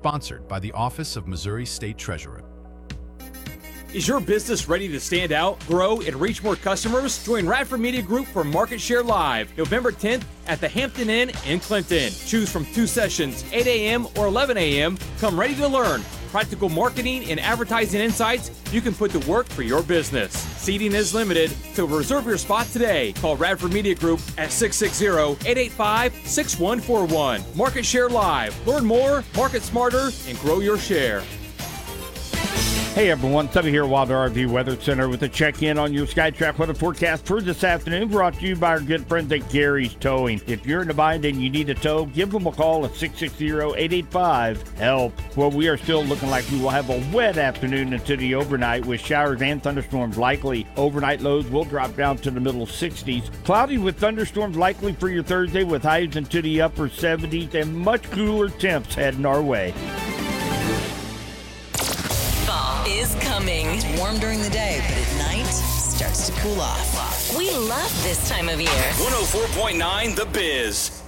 Sponsored by the Office of Missouri State Treasurer. Is your business ready to stand out, grow, and reach more customers? Join Radford Media Group for Market Share Live, November 10th at the Hampton Inn in Clinton. Choose from 2 sessions, 8 a.m. or 11 a.m. Come ready to learn practical marketing and advertising insights you can put to work for your business. Seating is limited, so reserve your spot today. Call Radford Media Group at 660-885-6141. Market Share Live. Learn more, market smarter, and grow your share. Hey everyone, Subby here, Wilder RV Weather Center with a check-in on your SkyTrack weather forecast for this afternoon, brought to you by our good friends at Gary's Towing. If you're in a bind and you need a tow, give them a call at 660-885-HELP. Well, we are still looking like we will have a wet afternoon into the overnight with showers and thunderstorms likely. Overnight lows will drop down to the middle 60s. Cloudy with thunderstorms likely for your Thursday with highs into the upper 70s and much cooler temps heading our way. Is coming. It's warm during the day, but at night starts to cool off. We love this time of year. 104.9 The Biz.